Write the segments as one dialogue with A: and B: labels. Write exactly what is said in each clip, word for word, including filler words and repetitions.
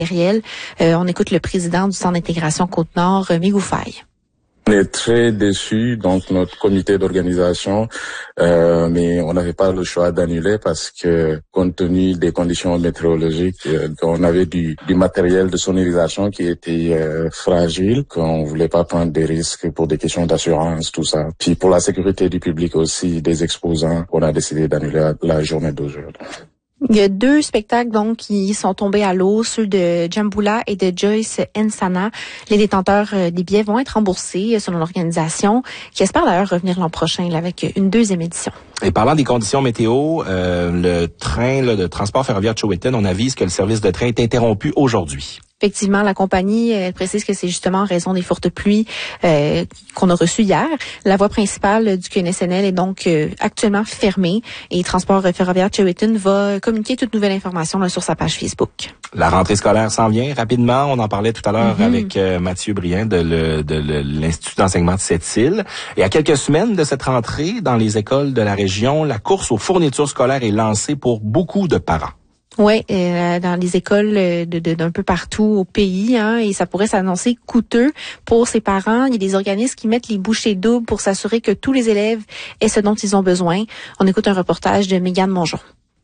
A: Euh, on écoute le président du Centre d'intégration Côte-Nord, Migou Faye.
B: On est très déçus, donc notre comité d'organisation, euh, mais on n'avait pas le choix d'annuler parce que compte tenu des conditions météorologiques, euh, on avait du, du matériel de sonorisation qui était euh, fragile, qu'on voulait pas prendre des risques pour des questions d'assurance, tout ça. Puis pour la sécurité du public aussi, des exposants, on a décidé d'annuler la, la journée d'aujourd'hui.
A: Il y a deux spectacles donc qui sont tombés à l'eau, ceux de Djamboula et de Joyce Nsana. Les détenteurs des billets vont être remboursés selon l'organisation, qui espère d'ailleurs revenir l'an prochain là, avec une deuxième édition.
C: Et parlant des conditions météo, euh, le train là, de transport ferroviaire de Chowéton, on avise que le service de train est interrompu aujourd'hui.
A: Effectivement, la compagnie elle précise que c'est justement en raison des fortes pluies euh, qu'on a reçues hier. La voie principale du Q N S N L est donc euh, actuellement fermée et Transport ferroviaire de Chowéton va communiquer toute nouvelle information là, sur sa page Facebook.
C: La rentrée scolaire s'en vient rapidement. On en parlait tout à l'heure mm-hmm. avec euh, Mathieu Briand de, le, de le, l'Institut d'enseignement de Sept-Îles. Et à quelques semaines de cette rentrée, dans les écoles de la région, la course aux fournitures scolaires est lancée pour beaucoup de parents.
A: Oui, euh, dans les écoles de, de, d'un peu partout au pays, hein, et ça pourrait s'annoncer coûteux pour ces parents. Il y a des organismes qui mettent les bouchées doubles pour s'assurer que tous les élèves aient ce dont ils ont besoin. On écoute un reportage de Mégane Mongeon.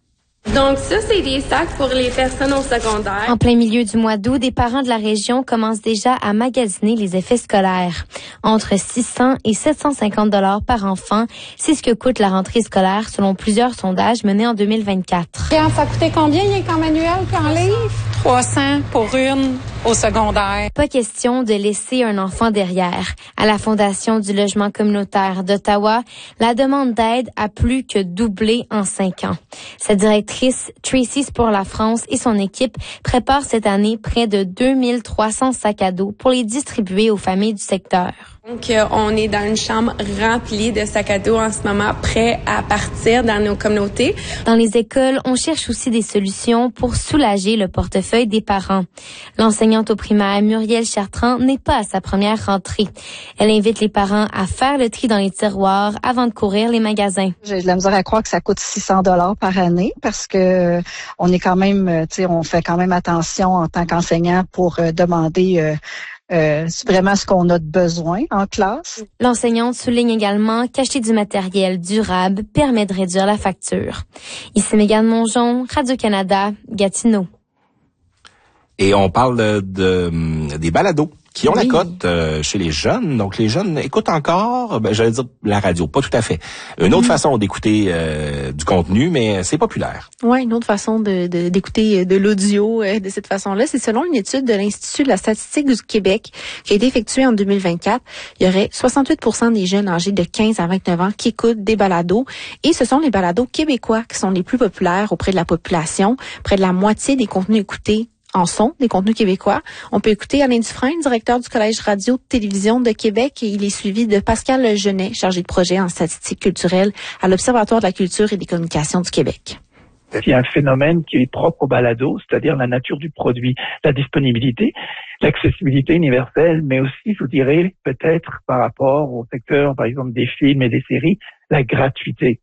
D: Donc ça, c'est des sacs pour les personnes au secondaire.
E: En plein milieu du mois d'août, des parents de la région commencent déjà à magasiner les effets scolaires. Entre six cents et sept cent cinquante dollars par enfant, c'est ce que coûte la rentrée scolaire selon plusieurs sondages menés en deux mille vingt-quatre.
F: Et ça coûtait combien, rien qu'en manuel qu'en livre? trois cents pour une au secondaire.
E: Pas question de laisser un enfant derrière. À la Fondation du logement communautaire d'Ottawa, la demande d'aide a plus que doublé en cinq ans. Sa directrice, Tracy pour la France et son équipe préparent cette année près de deux mille trois cents sacs à dos pour les distribuer aux familles du secteur.
D: Donc, euh, on est dans une chambre remplie de sacs à dos en ce moment, prêts à partir dans nos communautés.
E: Dans les écoles, on cherche aussi des solutions pour soulager le portefeuille des parents. L'enseignante au primaire, Muriel Chartrand, n'est pas à sa première rentrée. Elle invite les parents à faire le tri dans les tiroirs avant de courir les magasins.
G: J'ai de la misère à croire que ça coûte six cents dollars par année parce que on est quand même, tu sais, on fait quand même attention en tant qu'enseignant pour euh, demander euh, Euh, c'est vraiment ce qu'on a de besoin en classe.
E: L'enseignante souligne également qu'acheter du matériel durable permet de réduire la facture. Ici Mégane Mongeon, Radio-Canada, Gatineau.
C: Et on parle de, de des balados qui ont oui. la cote euh, chez les jeunes. Donc, les jeunes écoutent encore, ben, j'allais dire la radio, pas tout à fait. Une autre mmh. façon d'écouter euh, du contenu, mais c'est populaire.
A: Oui, une autre façon de, de d'écouter de l'audio euh, de cette façon-là. C'est selon une étude de l'Institut de la statistique du Québec qui a été effectuée en deux mille vingt-quatre. Il y aurait soixante-huit pour cent des jeunes âgés de quinze à vingt-neuf ans qui écoutent des balados. Et ce sont les balados québécois qui sont les plus populaires auprès de la population. Près de la moitié des contenus écoutés en son, des contenus québécois. On peut écouter Alain Dufresne, directeur du Collège radio-télévision de Québec, et il est suivi de Pascal Genet, chargé de projet en statistiques culturelles à l'Observatoire de la culture et des communications du Québec.
H: Il y a un phénomène qui est propre au balado, c'est-à-dire la nature du produit, la disponibilité, l'accessibilité universelle, mais aussi, je vous dirais, peut-être par rapport au secteur, par exemple, des films et des séries, la gratuité.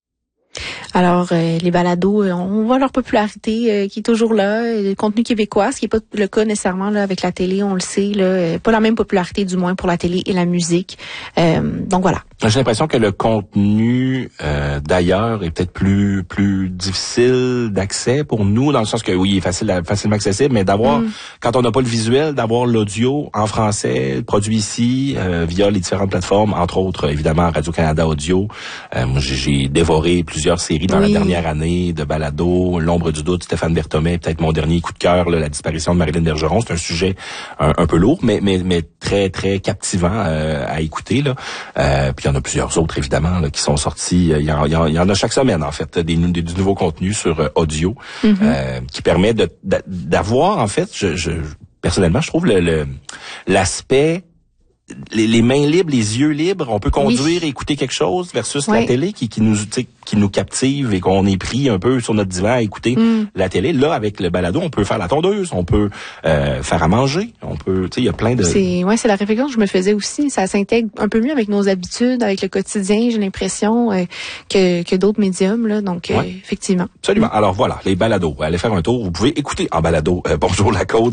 A: Alors, euh, les balados, euh, on voit leur popularité euh, qui est toujours là, euh, le contenu québécois, ce qui n'est pas le cas nécessairement là avec la télé, on le sait, là, euh, pas la même popularité du moins pour la télé et la musique. Euh, donc voilà.
C: J'ai l'impression que le contenu euh, d'ailleurs est peut-être plus plus difficile d'accès pour nous, dans le sens que oui, il est facile, facilement accessible, mais d'avoir, mm. quand on n'a pas le visuel, d'avoir l'audio en français, produit ici, euh, via les différentes plateformes, entre autres, évidemment, Radio-Canada Audio. Euh, moi, j'ai, j'ai dévoré plusieurs séries dans oui. la dernière année de balado, L'ombre du doute, Stéphane Berthomé, peut-être mon dernier coup de cœur, là, la disparition de Marilyn Bergeron. C'est un sujet un, un peu lourd, mais mais mais très très captivant euh, à écouter là. Euh, puis il y en a plusieurs autres évidemment là, qui sont sortis. Il y en, il y en, il y en a chaque semaine en fait des, des du nouveau contenu sur euh, audio mm-hmm. euh, qui permet de, de d'avoir en fait, je, je personnellement je trouve le, le l'aspect Les, les mains libres, les yeux libres, on peut conduire oui. et écouter quelque chose versus oui. la télé qui, qui nous, qui nous captive et qu'on est pris un peu sur notre divan à écouter mm. la télé. Là, avec le balado, on peut faire la tondeuse, on peut euh, faire à manger, on peut, tu sais, il y a plein de.
A: C'est, ouais, c'est la réflexion que je me faisais aussi. Ça s'intègre un peu mieux avec nos habitudes, avec le quotidien. J'ai l'impression euh, que que d'autres médiums là. Donc, ouais. euh, effectivement.
C: Absolument. Alors voilà, les balados. Allez faire un tour. Vous pouvez écouter en balado. Euh, Bonjour la Côte.